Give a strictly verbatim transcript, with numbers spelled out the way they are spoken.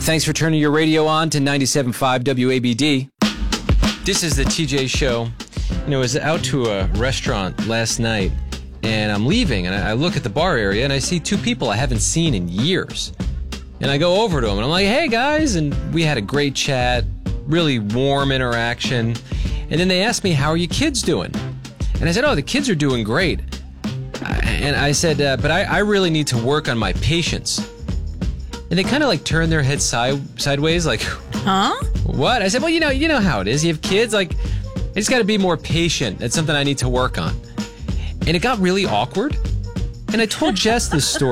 Thanks for turning your radio on to ninety-seven point five W A B D. This is the T J Show. You know, I was out to a restaurant last night, and I'm leaving, and I look at the bar area, and I see two people I haven't seen in years. And I go over to them, and I'm like, hey, guys, and we had a great chat, really warm interaction. And then they asked me, how are your kids doing? And I said, oh, the kids are doing great. And I said, uh, but I, I really need to work on my patience. And they kind of like turned their heads side, sideways, like, huh? What? I said, well, you know, you know how it is. You have kids, like, I just got to be more patient. That's something I need to work on. And it got really awkward. And I told Jess this story.